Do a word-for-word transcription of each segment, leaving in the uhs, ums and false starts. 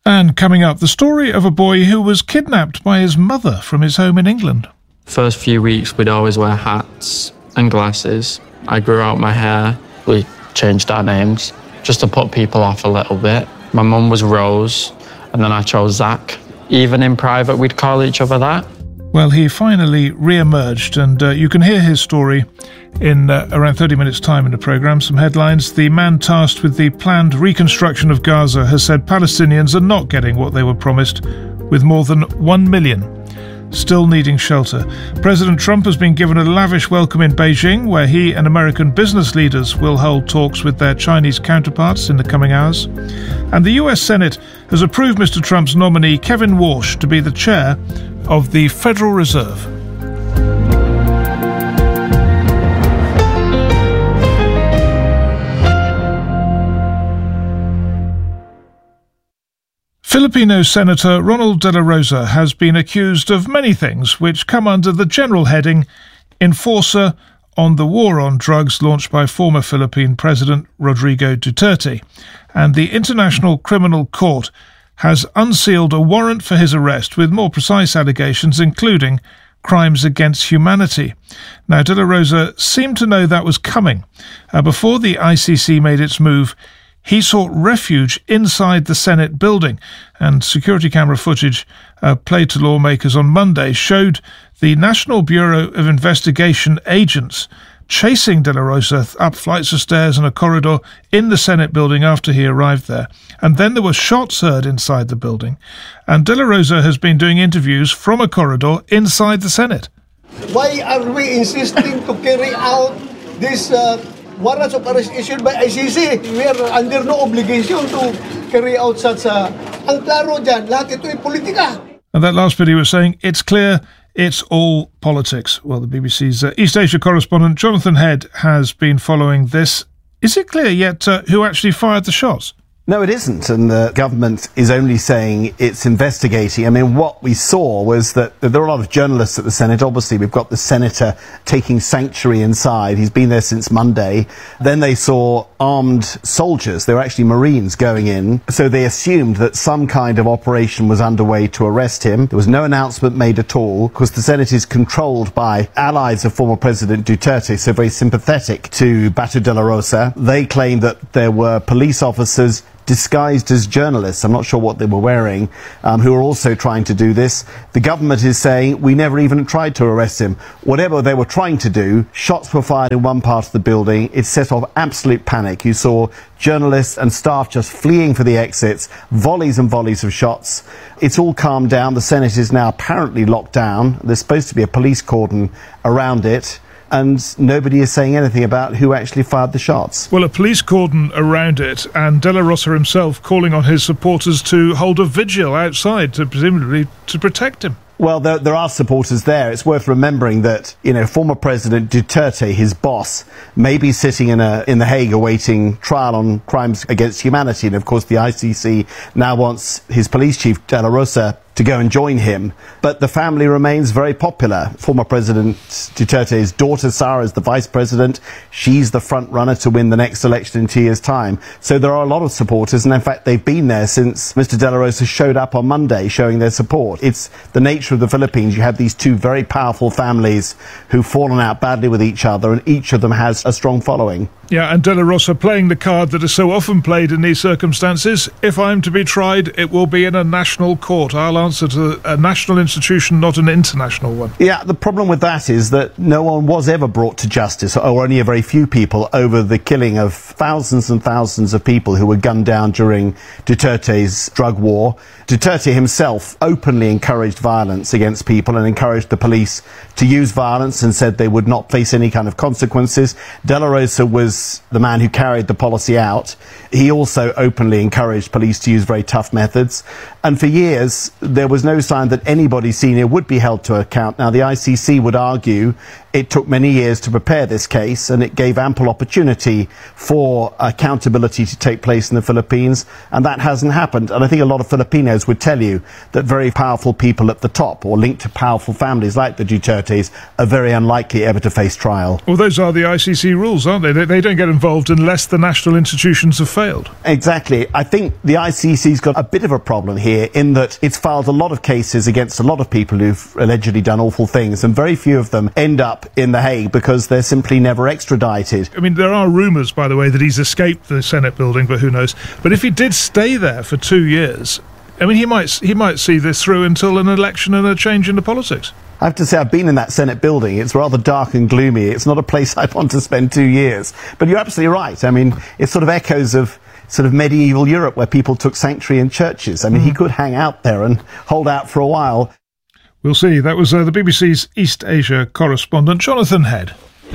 And coming up, the story of a boy who was kidnapped by his mother from his home in England. First few weeks, we'd always wear hats and glasses. I grew out my hair. We changed our names just to put people off a little bit. My mum was Rose, and then I chose Zach. Even in private, we'd call each other that. Well, he finally re-emerged, and uh, you can hear his story in uh, around thirty minutes' time in the programme. Some headlines. The man tasked with the planned reconstruction of Gaza has said Palestinians are not getting what they were promised, with more than one million still needing shelter. President Trump has been given a lavish welcome in Beijing, where he and American business leaders will hold talks with their Chinese counterparts in the coming hours. And the U S Senate has approved Mister Trump's nominee, Kevin Warsh, to be the chair of the Federal Reserve. Filipino Senator Ronald De La Rosa has been accused of many things which come under the general heading enforcer on the war on drugs launched by former Philippine President Rodrigo Duterte. And the International Criminal Court has unsealed a warrant for his arrest with more precise allegations, including crimes against humanity. Now, De La Rosa seemed to know that was coming. Uh, before the I C C made its move, he sought refuge inside the Senate building, and security camera footage uh, played to lawmakers on Monday showed the National Bureau of Investigation agents chasing De La Rosa up flights of stairs and a corridor in the Senate building after he arrived there. And then there were shots heard inside the building, and De La Rosa has been doing interviews from a corridor inside the Senate. Why are we insisting to carry out this uh, warrants of arrest issued by I C C? We are under no obligation to carry out such a... Ang klaro dyan, lahat ito ay politika. And that last bit he was saying, it's clear it's all politics. Well, the B B C's uh, East Asia correspondent Jonathan Head has been following this. Is it clear yet uh, who actually fired the shots? No, it isn't, and the government is only saying it's investigating. I mean, what we saw was that there are a lot of journalists at the Senate. Obviously, we've got the senator taking sanctuary inside. He's been there since Monday. Then they saw armed soldiers. They were actually Marines going in. So they assumed that some kind of operation was underway to arrest him. There was no announcement made at all, because the Senate is controlled by allies of former President Duterte, so very sympathetic to Beto de la Rosa. They claim that there were police officers disguised as journalists, I'm not sure what they were wearing, um, who are also trying to do this. The government is saying we never even tried to arrest him. Whatever they were trying to do, shots were fired in one part of the building. It set off absolute panic. You saw journalists and staff just fleeing for the exits, volleys and volleys of shots. It's all calmed down. The Senate is now apparently locked down. There's supposed to be a police cordon around it, and nobody is saying anything about who actually fired the shots. Well, a police cordon around it, and De La Rosa himself calling on his supporters to hold a vigil outside, to presumably to protect him. Well, there, there are supporters there. It's worth remembering that, you know, former President Duterte, his boss, may be sitting in a in The Hague awaiting trial on crimes against humanity. And, of course, the I C C now wants his police chief, De La Rosa, to go and join him. But the family remains very popular. Former President Duterte's daughter, Sara, is the vice president. She's the front runner to win the next election in two years' time. So there are a lot of supporters, and in fact, they've been there since Mister De La Rosa showed up on Monday, showing their support. It's the nature of the Philippines. You have these two very powerful families who've fallen out badly with each other, and each of them has a strong following. Yeah, and De La Rosa playing the card that is so often played in these circumstances. If I'm to be tried, it will be in a national court. I'll answer to a national institution, not an international one. Yeah, the problem with that is that no one was ever brought to justice, or only a very few people, over the killing of thousands and thousands of people who were gunned down during Duterte's drug war. Duterte himself openly encouraged violence against people and encouraged the police to use violence and said they would not face any kind of consequences. De La Rosa was the man who carried the policy out. He also openly encouraged police to use very tough methods. And for years, there was no sign that anybody senior would be held to account. Now, the I C C would argue It took many years to prepare this case, and it gave ample opportunity for accountability to take place in the Philippines, and that hasn't happened. And I think a lot of Filipinos would tell you that very powerful people at the top, or linked to powerful families like the Dutertes, are very unlikely ever to face trial. Well, those are the I C C rules, aren't they? They, they don't get involved unless the national institutions have failed. Exactly. I think the I C C's got a bit of a problem here in that it's filed a lot of cases against a lot of people who've allegedly done awful things, and very few of them end up in The Hague because they're simply never extradited. I mean, there are rumours, by the way, that he's escaped the Senate building, but who knows? But if he did stay there for two years, I mean, he might he might see this through until an election and a change in the politics. I have to say, I've been in that Senate building. It's rather dark and gloomy. It's not a place I'd want to spend two years. But you're absolutely right. I mean, it sort of echoes of sort of medieval Europe where people took sanctuary in churches. I mean, mm. he could hang out there and hold out for a while. We'll see. That was uh, the B B C's East Asia correspondent, Jonathan Head.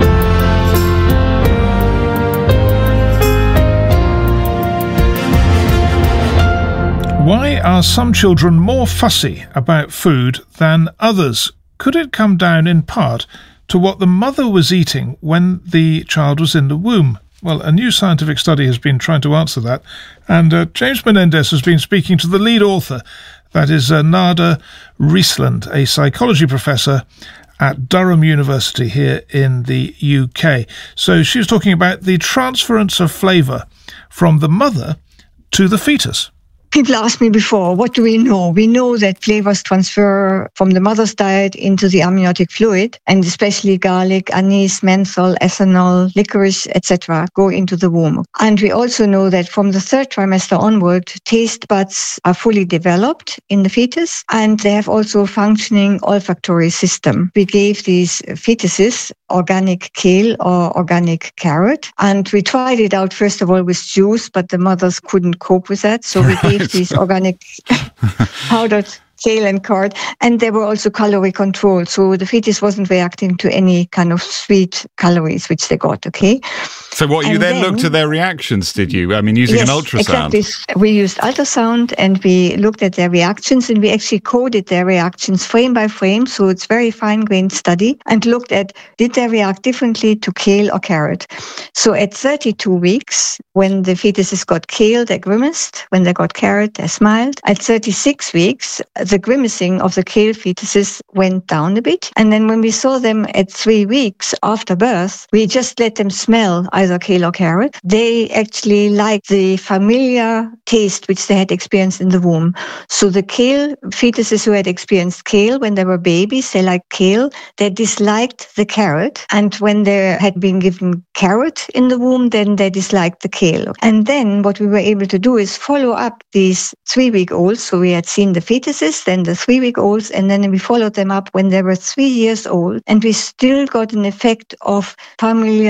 Why are some children more fussy about food than others? Could it come down in part to what the mother was eating when the child was in the womb? Well, a new scientific study has been trying to answer that, and uh, James Menendez has been speaking to the lead author, that is uh, Nada Riesland, a psychology professor at Durham University here in the U K. So she was talking about the transference of flavour from the mother to the fetus. People asked me before, what do we know? We know that flavors transfer from the mother's diet into the amniotic fluid, and especially garlic, anise, menthol, ethanol, licorice, et cetera go into the womb. And we also know that from the third trimester onward, taste buds are fully developed in the fetus, and they have also a functioning olfactory system. We gave these fetuses organic kale or organic carrot, and we tried it out first of all with juice, but the mothers couldn't cope with that, so we gave these organic powdered kale and carrot, and they were also calorie controlled, so the fetus wasn't reacting to any kind of sweet calories which they got, okay? So what, you then, then looked at their reactions, did you? I mean, using yes, an ultrasound? Exactly. We used ultrasound and we looked at their reactions, and we actually coded their reactions frame by frame, so it's very fine-grained study, and looked at did they react differently to kale or carrot. So at thirty-two weeks, when the fetuses got kale, they grimaced. When they got carrot, they smiled. At thirty-six weeks, the grimacing of the kale fetuses went down a bit. And then when we saw them at three weeks after birth, we just let them smell either kale or carrot. They actually liked the familiar taste which they had experienced in the womb. So the kale fetuses who had experienced kale when they were babies, they liked kale. They disliked the carrot. And when they had been given carrot in the womb, then they disliked the kale. And then what we were able to do is follow up these three-week-olds. So we had seen the fetuses, then the three-week-olds, and then we followed them up when they were three years old. And we still got an effect of familiar